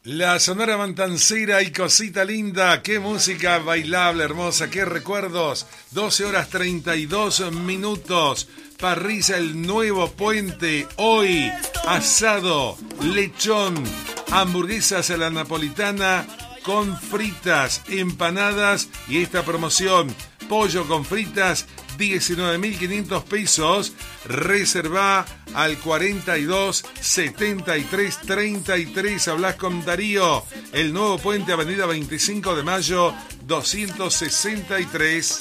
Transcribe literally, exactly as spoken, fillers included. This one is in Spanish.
La Sonora Matancera y cosita linda, qué música bailable, hermosa, qué recuerdos. doce horas treinta y dos minutos. Parrilla El Nuevo Puente, hoy asado, lechón, hamburguesas a la napolitana con fritas, empanadas y esta promoción, pollo con fritas, diecinueve mil quinientos pesos. Reserva al cuarenta y dos setenta y tres treinta y tres. Hablas con Darío. El Nuevo Puente, avenida veinticinco de mayo, doscientos sesenta y tres.